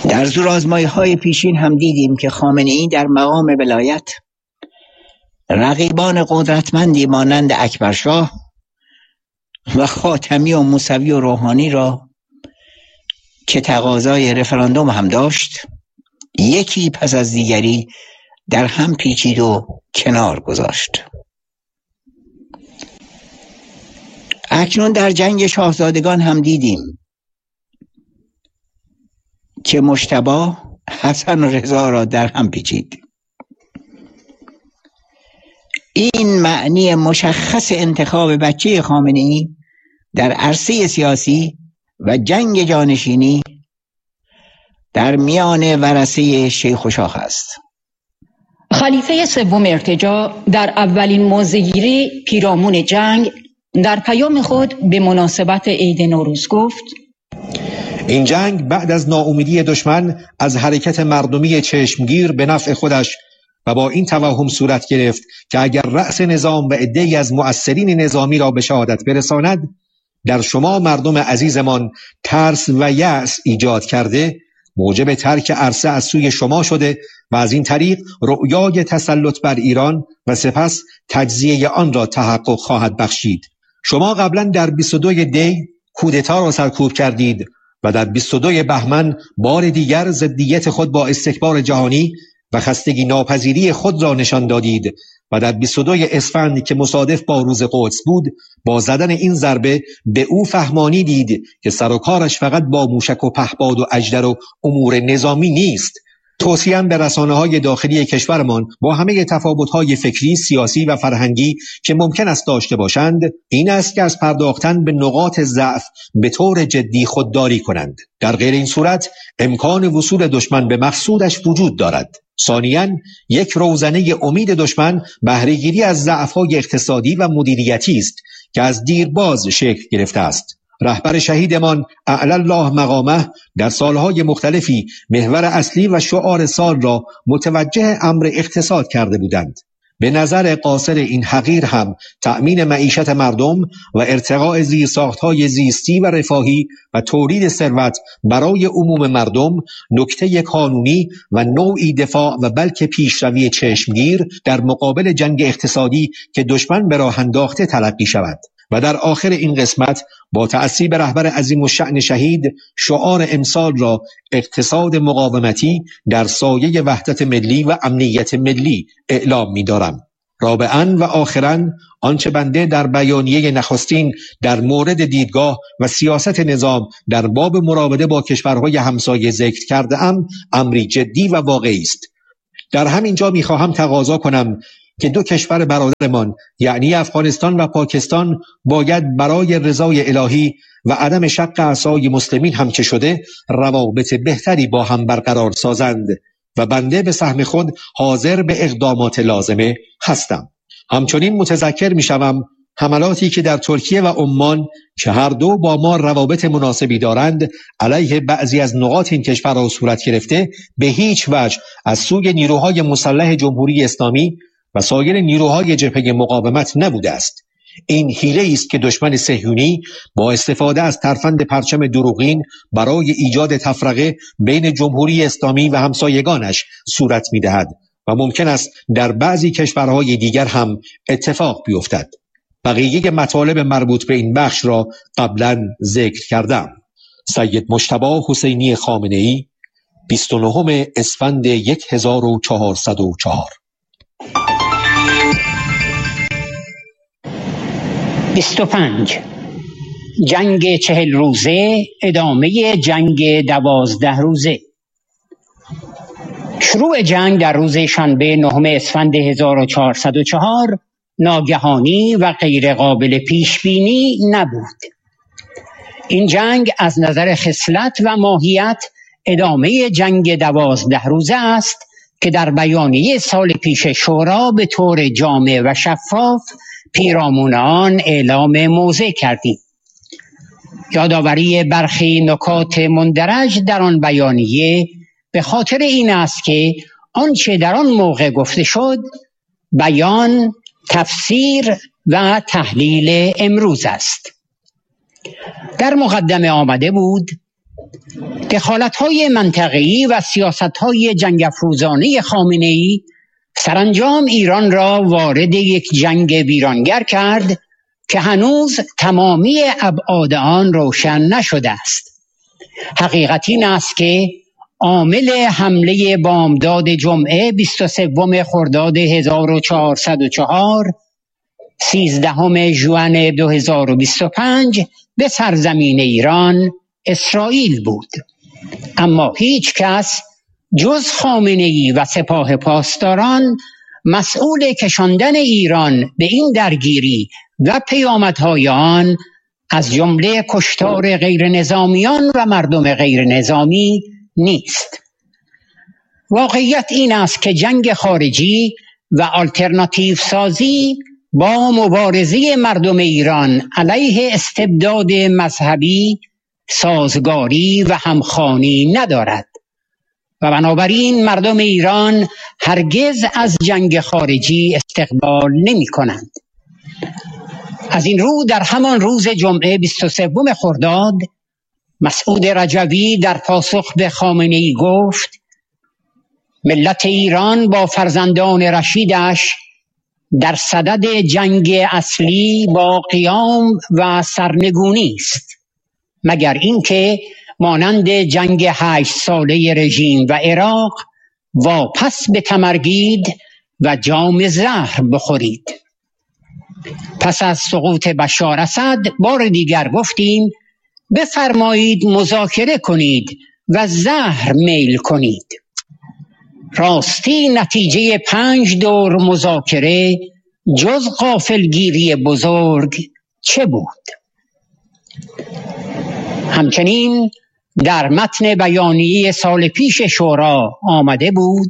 در زورآزمایی‌های پیشین هم دیدیم که خامنه‌ای در مقام ولایت رقیبان قدرتمندی مانند اکبرشاه و خاتمی و موسوی و روحانی را که تقاضای رفراندوم هم داشت یکی پس از دیگری در هم پیچید و کنار گذاشت. اکنون در جنگ شاهزادگان هم دیدیم که مجتبی حسن و رضا را در هم پیچید. این معنی مشخص انتخاب بچه خامنه‌ای در عرصه سیاسی و جنگ جانشینی در میان ورثه شیخ و شاخ است. خلیفه سوم ارتجاع در اولین موضع‌گیری پیرامون جنگ در پیام خود به مناسبت عید نوروز گفت: این جنگ بعد از ناامیدی دشمن از حرکت مردمی چشمگیر به نفع خودش و با این توهم صورت گرفت که اگر رأس نظام و عده‌ای از مؤثرین نظامی را به شهادت برساند، در شما مردم عزیزمان ترس و یأس ایجاد کرده، موجب ترک عرصه از سوی شما شده و از این طریق رؤیای تسلط بر ایران و سپس تجزیه آن را تحقق خواهد بخشید. شما قبلا در 22 دی کودتا را سرکوب کردید و در 22 بهمن بار دیگر ضدیت خود با استکبار جهانی و خستگی ناپذیری خود را نشان دادید و در 22 اسفند که مصادف با روز قدس بود با زدن این ضربه به او فهمانی دید که سر و کارش فقط با موشک و پهپاد و اژدر و امور نظامی نیست. توصیه‌ام به رسانه‌های داخلی کشورمان با همه تفاوت‌های فکری، سیاسی و فرهنگی که ممکن است داشته باشند این است که از پرداختن به نقاط ضعف به طور جدی خودداری کنند. در غیر این صورت امکان وصول دشمن به مقصودش وجود دارد. ثانیاً یک روزنه امید دشمن بهره‌گیری از ضعف‌های اقتصادی و مدیریتی است که از دیرباز شکل گرفته است. رهبر شهیدمان اعلی الله مقامه در سالهای مختلفی محور اصلی و شعار سال را متوجه امر اقتصاد کرده بودند. به نظر قاصر این حقیر هم تأمین معیشت مردم و ارتقاء زیرساختهای زیستی و رفاهی و تولید ثروت برای عموم مردم نکته قانونی و نوعی دفاع و بلکه پیشروی چشمگیر در مقابل جنگ اقتصادی که دشمن به راه انداخته تلقی شود. و در آخر این قسمت با تأسیب رهبر عظیم الشأن شهید شعار امسال را اقتصاد مقاومتی در سایه وحدت ملی و امنیت ملی اعلام می‌دارم. رابعاً و آخراً آنچه بنده در بیانیه نخستین در مورد دیدگاه و سیاست نظام در باب مراوده با کشورهای همسایه ذکر کرده ام امری جدی و واقعی است. در همین جا می‌خواهم تقاضا کنم که دو کشور برادرمان یعنی افغانستان و پاکستان باید برای رضای الهی و عدم شق اعصای مسلمین هم که شده روابط بهتری با هم برقرار سازند و بنده به سهم خود حاضر به اقدامات لازمه هستم. همچنین متذکر میشوم حملاتی که در ترکیه و عمان که هر دو با ما روابط مناسبی دارند علیه بعضی از نقاط این کشورها صورت گرفته به هیچ وجه از سوی نیروهای مسلح جمهوری اسلامی و سایر نیروهای جبهه مقاومت نبوده است. این حیله است که دشمن صهیونی با استفاده از ترفند پرچم دروغین برای ایجاد تفرقه بین جمهوری اسلامی و همسایگانش صورت می‌دهد و ممکن است در بعضی کشورهای دیگر هم اتفاق بیفتد. بقیه مطالب مربوط به این بخش را قبلا ذکر کردم. سید مجتبی حسینی خامنه‌ای 29 اسفند 1404 25 جنگ 40 روزه ادامه جنگ 12 روزه. شروع جنگ در روز شنبه 9 اسفند 1404 ناگهانی و غیر قابل پیش بینی نبود. این جنگ از نظر خصلت و ماهیت ادامه جنگ 12 روزه است که در بیانیه سال پیش شورا به طور جامع و شفاف پیرامون آن اعلام موضع کردیم. یادآوری برخی نکات مندرج در آن بیانیه به خاطر این است که آنچه در آن موقع گفته شد بیان، تفسیر و تحلیل امروز است. در مقدمه آمده بود دخالت‌های منطقه‌ای و سیاست‌های جنگ افروزانه خامنه‌ای سرانجام ایران را وارد یک جنگ ویرانگر کرد که هنوز تمامی ابعاد آن روشن نشده است. حقیقت این است که عامل حمله بامداد جمعه 23 خرداد 1404 13 ژوئن 2025 به سرزمین ایران اسرائیل بود. اما هیچ کس جز خامنه‌ای و سپاه پاسداران مسئول کشاندن ایران به این درگیری و پیامدهای آن از جمله کشتار غیر نظامیان و مردم غیر نظامی نیست. واقعیت این است که جنگ خارجی و آلترناتیو سازی با مبارزه مردم ایران علیه استبداد مذهبی سازگاری و همخوانی ندارد و بنابراین مردم ایران هرگز از جنگ خارجی استقبال نمی کنند. از این رو در همان روز جمعه 23 خرداد مسعود رجوی در پاسخ به خامنه‌ای گفت ملت ایران با فرزندان رشیدش در صدد جنگ اصلی با قیام و سرنگونی است، مگر اینکه مانند جنگ 8 ساله رژیم و عراق واپس به تمرگید و جام زهر بخورید. پس از سقوط بشار اسد بار دیگر گفتیم بفرمایید مذاکره کنید و زهر میل کنید. راستی نتیجه 5 دور مذاکره جز غافلگیری بزرگ چه بود؟ همچنین در متن بیانیه سال پیش شورا آمده بود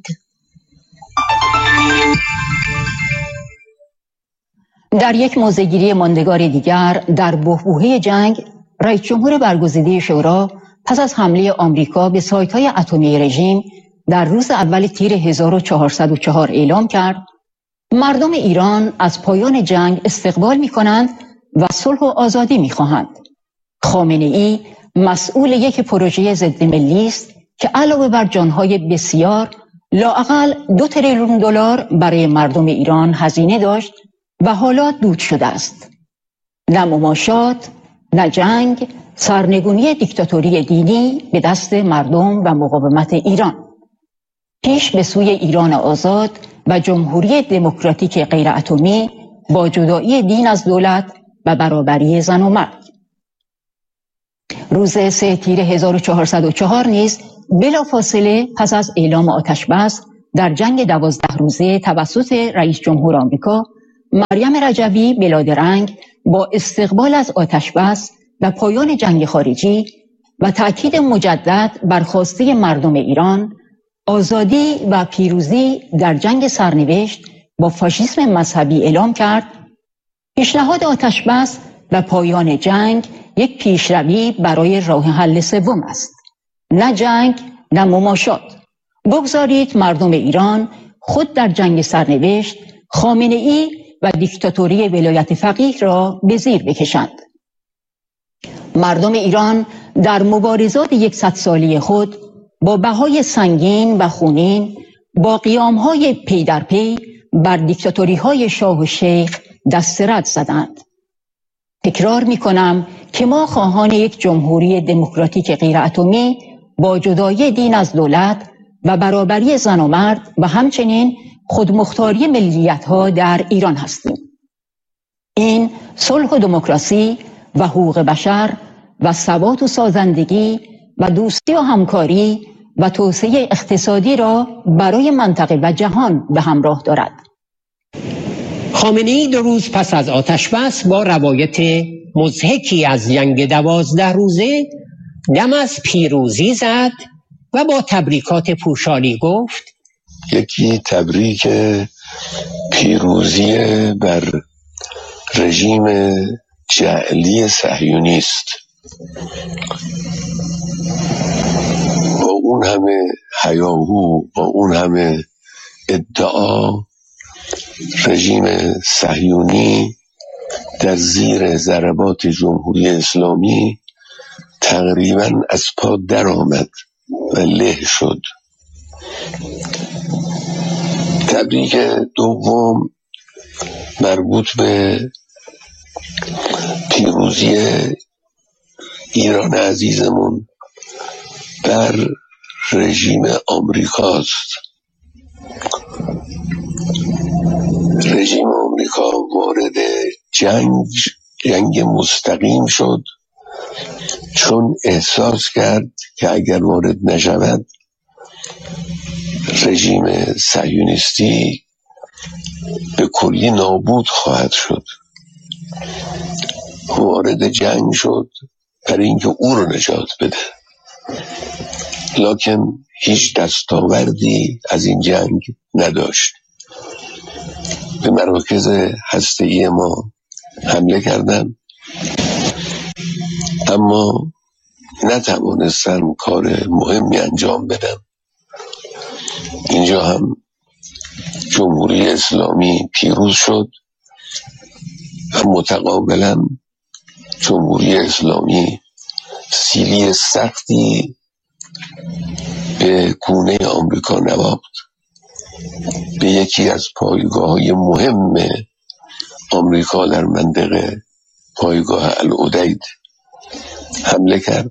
در یک موضع‌گیری ماندگار دیگر در بحبوحه جنگ، رئیس جمهور برگزیده شورا پس از حمله آمریکا به سایت‌های اتمی رژیم در روز اول تیر 1404 اعلام کرد مردم ایران از پایان جنگ استقبال می‌کنند و صلح و آزادی می‌خواهند. خامنه‌ای مسئول یک پروژه ضد ملی است که علاوه بر جان‌های بسیار لااقل 2 تریلیون دلار برای مردم ایران هزینه داشت و حالا دود شده است. نه مماشات، نه جنگ، سرنگونی دیکتاتوری دینی به دست مردم و مقاومت ایران. پیش به سوی ایران آزاد و جمهوری دموکراتیک غیر اتمی با جدایی دین از دولت و برابری زن و مرد. روز 3 تیر 1404 نیز بلافاصله پس از اعلام آتش بس در جنگ 12 روزه توسط رئیس جمهور آمریکا، مریم رجوی بلادرنگ با استقبال از آتش بس و پایان جنگ خارجی و تأکید مجدد بر خواسته مردم ایران آزادی و پیروزی در جنگ سرنوشت با فاشیسم مذهبی اعلام کرد. پیشنهاد آتش بس و پایان جنگ یک پیشروی برای راه حل سوم است. نه جنگ، نه مماشات. بگذارید مردم ایران خود در جنگ سرنوشت خامنه‌ای و دیکتاتوری ولایت فقیه را به زیر بکشند. مردم ایران در مبارزات 100 ساله خود با بهای سنگین و خونین با قیام‌های پی در پی بر دیکتاتوری‌های شاه و شیخ دست رد زدند. تکرار می‌کنم که ما خواهان یک جمهوری دموکراتیک غیر اتمی با جدایی دین از دولت و برابری زن و مرد و همچنین خودمختاری ملیت‌ها در ایران هستیم. این صلح و دموکراسی و حقوق بشر و ثبات و سازندگی و دوستی و همکاری و توسعه اقتصادی را برای منطقه و جهان به همراه دارد. خامنه‌ای 2 روز پس از آتش بس با روایت مضحکی از جنگ 12 روزه دم از پیروزی زد و با تبریکات پوشالی گفت یکی تبریک پیروزی بر رژیم جعلی صهیونی است. با اون همه هیاهو، با اون همه ادعا، رژیم صهیونی در زیر ضربات جمهوری اسلامی تقریبا از پا در آمد و له شد. تبریک دوم مربوط به پیروزی ایران عزیزمون بر رژیم آمریکاست. رژیم آمریکا وارد جنگ مستقیم شد، چون احساس کرد که اگر وارد نشود رژیم صهیونیستی به کلی نابود خواهد شد. وارد جنگ شد برای اینکه او رو نجات بده، لکن هیچ دستاوردی از این جنگ نداشت. به مراکز هسته‌ای ما حمله کردند، اما نتوانستن کار مهمی انجام بدن. اینجا هم جمهوری اسلامی پیروز شد و متقابلا جمهوری اسلامی سیلی سختی به گونه آمریکا نواخت. به یکی از پایگاه‌های مهم آمریکا در منطقه، پایگاه العدید، حمله کرد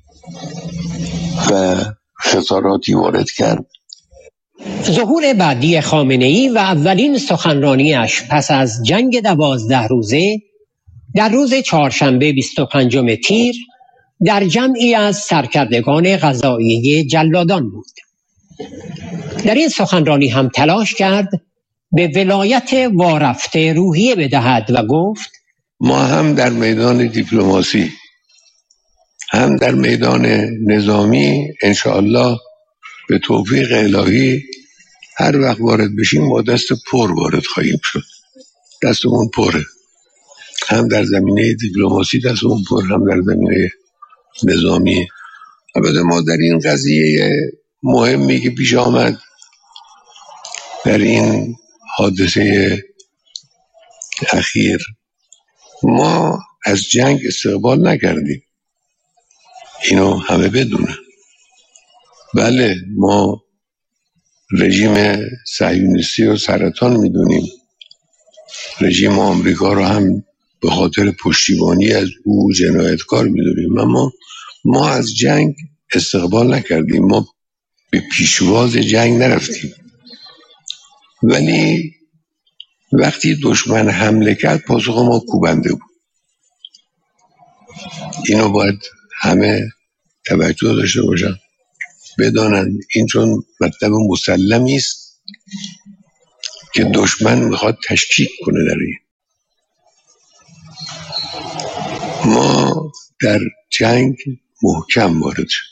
و خساراتی وارد کرد. ظهور بعدی خامنه‌ای و اولین سخنرانیش پس از جنگ 12 روزه در روز چهارشنبه 25 تیر در جمعی از سرکردگان قضاییه جلادان بود. در این سخنرانی هم تلاش کرد به ولایت وارفته روحیه بدهد و گفت: ما هم در میدان دیپلماسی هم در میدان نظامی انشاءالله به توفیق الهی هر وقت وارد بشیم با دست پر وارد خواهیم شد. دستمون پره، هم در زمینه دیپلماسی دستمون پر، هم در زمینه نظامی. البته ما در این قضیه مهمی که پیش آمد، در این حادثه اخیر، ما از جنگ استقبال نکردیم، اینو همه بدونه. بله، ما رژیم صهیونیستی رو سرطان میدونیم، رژیم آمریکا رو هم به خاطر پشتیبانی از او جنایتکار میدونیم، اما ما از جنگ استقبال نکردیم، ما به پیشواز جنگ نرفتیم. ولی وقتی دشمن حمله کرد پاسخ ما کوبنده بود. اینو باید همه توجه داشته باشن، بدانن این چون مطلب مسلمی است که دشمن میخواد تشکیک کنه در این. ما در جنگ محکم وارد شد.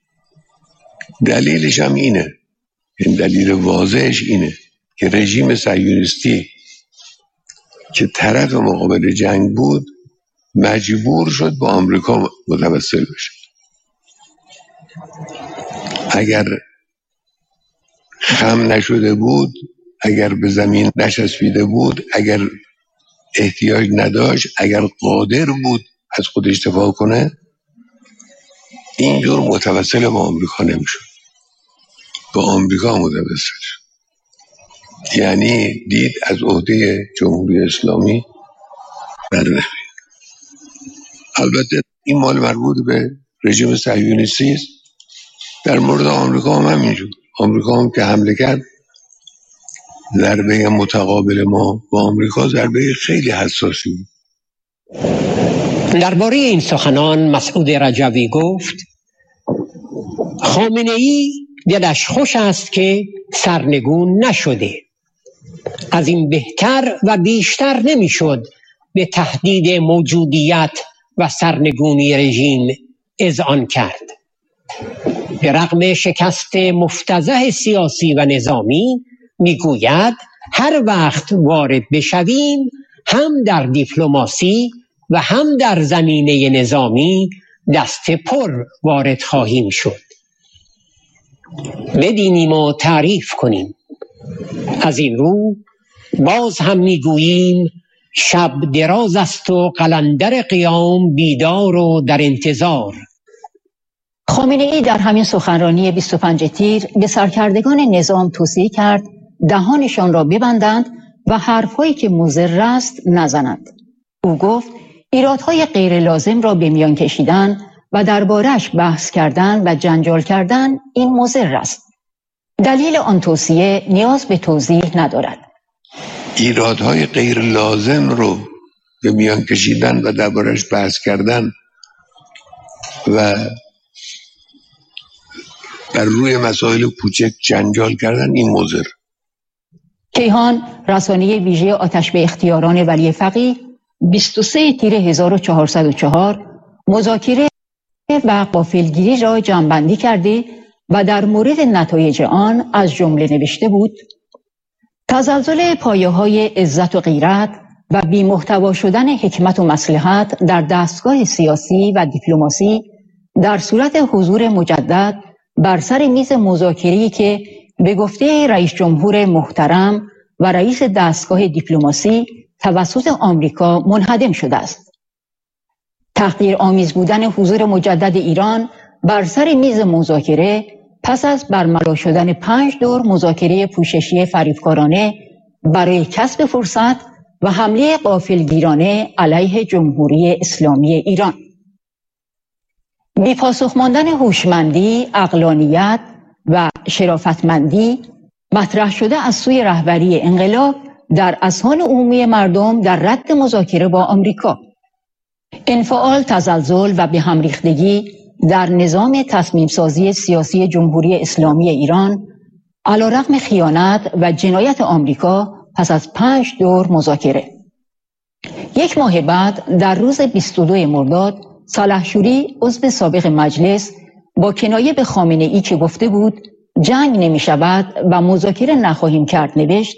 دلیلش هم اینه، این دلیل واضحش اینه که رژیم صهیونیستی که طرف مقابل جنگ بود مجبور شد با آمریکا متوسل بشه. اگر خم نشده بود، اگر به زمین نچسبیده بود، اگر احتیاج نداشت، اگر قادر بود از خودش دفاع کنه، اینجور متوسل با آمریکا نمیشد. با آمریکا متوسل شد، یعنی دید از عهده جمهوری اسلامی بر نمیاد. البته این مال مربوط به رژیم صهیونیستی است. در مورد آمریکا هم همینجور. آمریکا هم که حمله کرد، ضربه متقابل ما با آمریکا ضربه خیلی حساسی بود. درباره این سخنان مسعود رجوی گفت: خامنه‌ای دلش خوش است که سرنگون نشده. از این بهتر و بیشتر نمیشد به تهدید موجودیت و سرنگونی رژیم اذعان کرد. به رغم شکست مفتضح سیاسی و نظامی میگوید هر وقت وارد بشویم هم در دیپلماسی و هم در زمینه نظامی دست پر وارد خواهیم شد. ببینیم و تعریف کنیم. از این رو باز هم میگوییم شب دراز است و قلندر قیام بیدار و در انتظار. خامنه ای در همین سخنرانی 25 تیر به سرکردگان نظام توصیه کرد دهانشان را ببندند و حرفهایی که مضر است نزنند. او گفت ایرادهای غیر لازم را به میان کشیدن و درباره‌اش بحث کردن و جنجال کردن این مضر است. دلیل آن توصیه نیاز به توضیح ندارد. ایرادهای غیر لازم رو به میان کشیدن و درباره‌اش بحث کردن و بر روی مسائل کوچک جنجال کردن این مضر. کیهان، رسانه ویژه آتش به اختیاران ولی فقیه، 23 تیر 1404 مذاکره و غافلگیری را جمع‌بندی کرده و در مورد نتایج آن از جمله نوشته بود: تزلزل پایه‌های عزت و غیرت و بی‌محتوا شدن حکمت و مصلحت در دستگاه سیاسی و دیپلماسی در صورت حضور مجدد بر سر میز مذاکره‌ای که به گفته رئیس جمهور محترم و رئیس دستگاه دیپلماسی توسط آمریکا منهدم شده است. تحقیرآمیز بودن حضور مجدد ایران بر سر میز مذاکره پس از برملا شدن 5 دور مذاکره پوششی فریبکارانه برای کسب فرصت و حمله غافلگیرانه علیه جمهوری اسلامی ایران. بی‌پاسخ ماندن هوشمندی، عقلانیت و شرافتمندی مطرح شده از سوی رهبری انقلاب در اذهان عمومی مردم در رد مذاکره با آمریکا. انفعال، تزلزل و به هم ریختگی در نظام تصمیم سازی سیاسی جمهوری اسلامی ایران علیرغم خیانت و جنایت آمریکا پس از 5 دور مذاکره. 1 ماه بعد در روز 22 مرداد صالحشوری عضو سابق مجلس با کنایه به خامنه ای که گفته بود جنگ نمی شود و مذاکره نخواهیم کرد نوشت: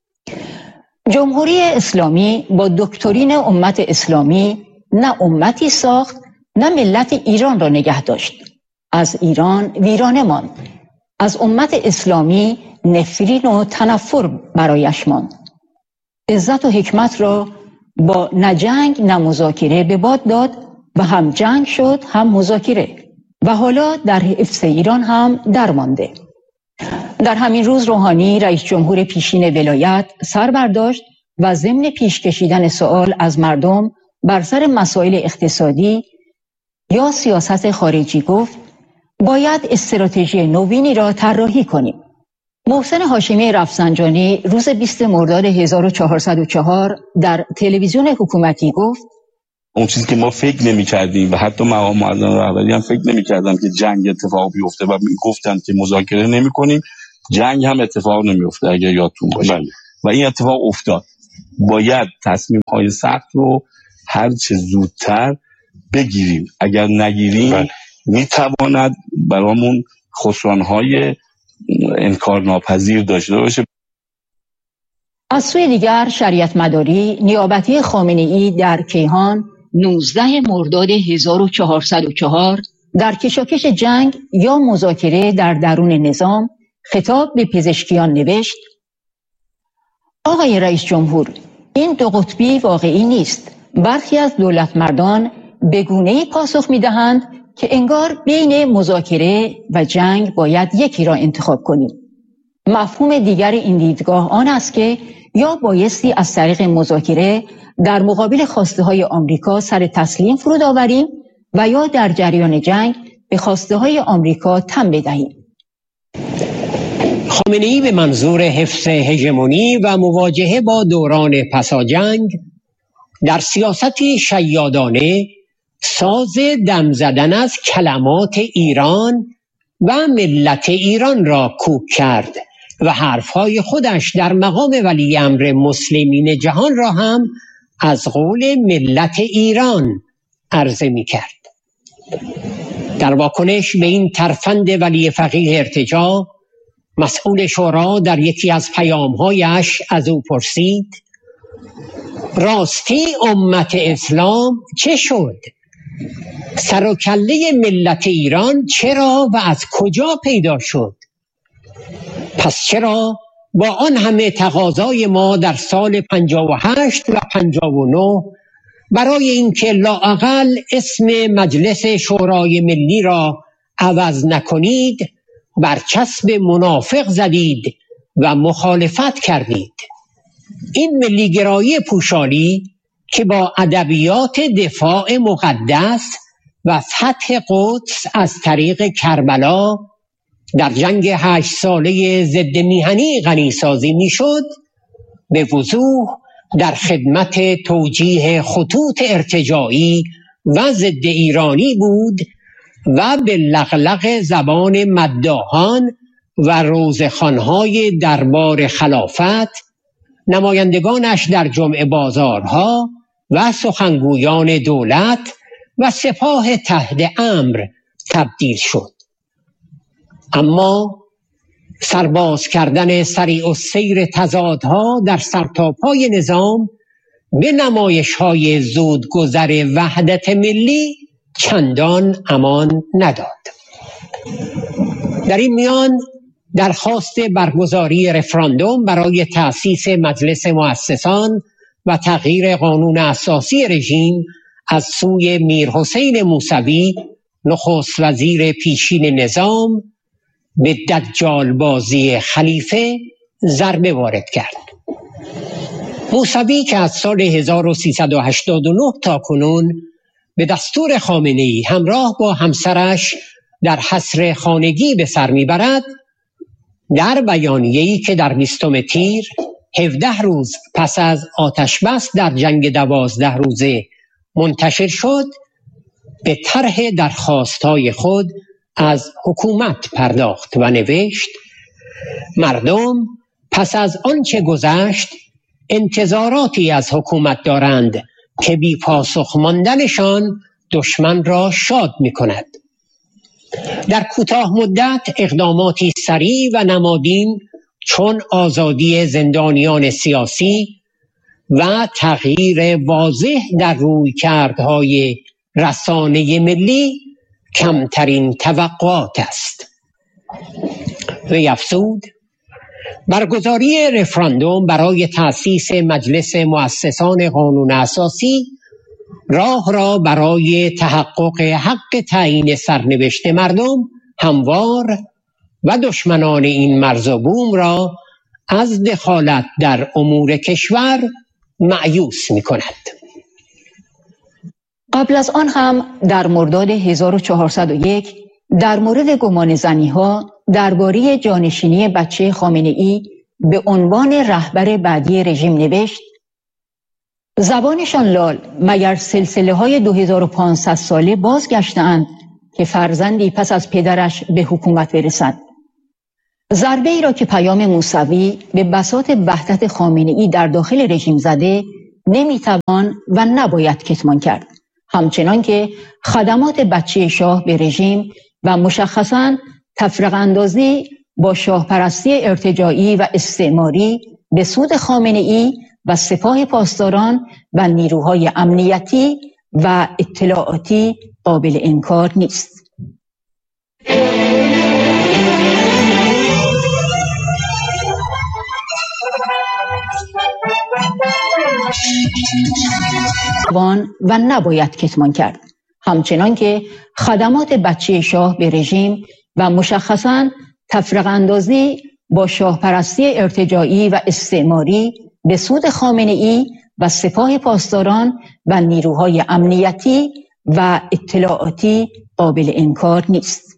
جمهوری اسلامی با دکترین امت اسلامی نه امتی ساخت نه ملت ایران را نگه داشت. از ایران ویرانه ماند. از امت اسلامی نفرین و تنفر برایش ماند. عزت و حکمت را با نه جنگ نه مذاکره به باد داد و هم جنگ شد هم مذاکره و حالا در حفظ ایران هم درمانده. در همین روز روحانی رئیس جمهور پیشین ولایت سر برداشت و ضمن پیش کشیدن سؤال از مردم بر سر مسائل اقتصادی یا سیاست خارجی گفت باید استراتژی نوینی را طراحی کنیم. محسن هاشمی رفسنجانی روز 20 مرداد 1404 در تلویزیون حکومتی گفت اون چیزی که ما فکر نمی‌کردیم و حتی مقام معظم رهبری هم فکر نمی‌کردن که جنگ اتفاق بیفته و گفتن که مذاکره نمی‌کنیم، جنگ هم اتفاق نمی‌افته اگر یادتون باشه. و این اتفاق افتاد. باید تصمیم‌های سخت رو هر چه زودتر بگیریم. اگر نگیریم میتواند برامون خسران‌های انکارناپذیر داشته باشه. از سوی دیگر شریعت مداری نیابتی خامنه‌ای در کیهان 19 مرداد 1404 در کشاکش جنگ یا مذاکره در درون نظام خطاب به پزشکیان نوشت: آقای رئیس جمهور، این دو قطبی واقعی نیست. برخی از دولت مردان به گونه‌ای پاسخ می‌دهند که انگار بین مذاکره و جنگ باید یکی را انتخاب کنیم. مفهوم دیگر این دیدگاه آن است که یا بایستی از طریق مذاکره در مقابل خواسته‌های آمریکا سر تسلیم فرود آوریم و یا در جریان جنگ به خواسته‌های آمریکا تن بدهیم. خامنه‌ای به منظور حفظ هژمونی و مواجهه با دوران پساجنگ در سیاستی شیادانه ساز دم زدن از کلمات ایران و ملت ایران را کوک کرد و حرفهای خودش در مقام ولی امر مسلمین جهان را هم از قول ملت ایران عرضه می کرد. در واکنش به این ترفند ولی فقیه ارتجاع، مسئول شورا در یکی از پیامهایش از او پرسید: راستی امت اسلام چه شد؟ سر و کله ملت ایران چرا و از کجا پیدا شد؟ پس چرا با آن همه تقاضای ما در سال 58 و 59 برای اینکه لااقل اسم مجلس شورای ملی را عوض نکنید بر چسب منافق زدید و مخالفت کردید. این ملیگرایی پوشالی که با ادبیات دفاع مقدس و فتح قدس از طریق کربلا در جنگ 8 ساله ضد میهنی غنی سازی میشد، به وضوح در خدمت توجیه خطوط ارتجاعی و ضد ایرانی بود و به لغلق زبان مداحان و روزخوان‌های دربار خلافت، نمایندگانش در جمعه بازارها و سخنگویان دولت و سپاه تحت امر تبدیل شد. اما سرباز کردن سریع السیر تضادها در سرتاپای نظام به نمایش‌های زودگذر وحدت ملی چندان امان نداد. در این میان درخواست برگزاری رفراندوم برای تأسیس مجلس مؤسسان و تغییر قانون اساسی رژیم از سوی میرحسین موسوی، نخست وزیر پیشین نظام، به دجال بازی خلیفه ضربه وارد کرد. موسوی که از سال 1389 تا کنون به دستور خامنه‌ای همراه با همسرش در حصر خانگی به سر میبرد، در بیانیه‌ای که در 20 تیر 17 روز پس از آتش بس در جنگ 12 روزه منتشر شد، به طرح درخواست‌های خود از حکومت پرداخت و نوشت: مردم پس از آنچه گذشت انتظاراتی از حکومت دارند که بی پاسخ ماندنشان دشمن را شاد می کند. در کوتاه مدت اقداماتی سریع و نمادین چون آزادی زندانیان سیاسی و تغییر واضح در رویکردهای رسانه ملی کمترین توقعات است. وی افزود: برگزاری رفراندوم برای تأسیس مجلس مؤسسان قانون اساسی راه را برای تحقق حق تعیین سرنوشت مردم هموار و دشمنان این مرز و بوم را از دخالت در امور کشور مأیوس می کند. قبل از آن هم در مرداد 1401 در مورد گمان زنی‌ها درباره جانشینی بچه خامنه‌ای به عنوان رهبر بعدی رژیم نوشت: زبانشان لال مگر سلسله‌های 2500 ساله بازگشتند که فرزندی پس از پدرش به حکومت برسد. ضربه ای را که پیام موسوی به بساط وحدت خامنه‌ای در داخل رژیم زده نمیتوان و نباید کتمان کرد، همچنان که خدمات بچه شاه به رژیم و مشخصاً تفرقه اندازی با شاه پرستی ارتجاعی و استعماری به سود خامنه‌ای و سپاه پاسداران و نیروهای امنیتی و اطلاعاتی قابل انکار نیست. و نباید کتمان کرد، همچنان که خدمات بچه شاه به رژیم و مشخصاً تفرقه اندازی با شاه پرستی ارتجاعی و استعماری به سود خامنه‌ای و سپاه پاسداران و نیروهای امنیتی و اطلاعاتی قابل انکار نیست.